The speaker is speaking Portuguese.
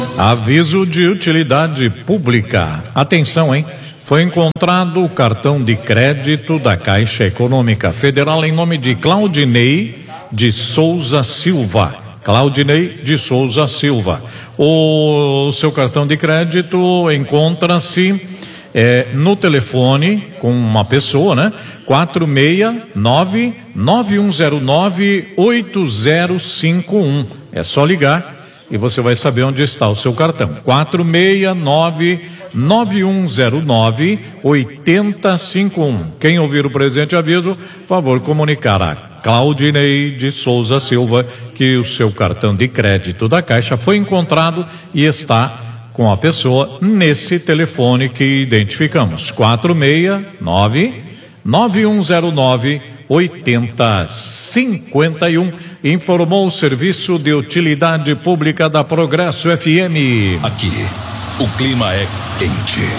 Aviso de utilidade pública. Atenção, hein? Foi encontrado o cartão de crédito da Caixa Econômica Federal em nome de Claudinei de Souza Silva. Claudinei de Souza Silva. O seu cartão de crédito encontra-se no telefone com uma pessoa, né? 469-9109-8051. É só ligar e você vai saber onde está o seu cartão. 469-9109-8051. Quem ouvir o presente aviso, favor comunicar a Claudinei de Souza Silva que o seu cartão de crédito da Caixa foi encontrado e está com a pessoa nesse telefone que identificamos. 469-9109-8051. Informou o Serviço de Utilidade Pública da Progresso FM. Aqui, o clima é quente.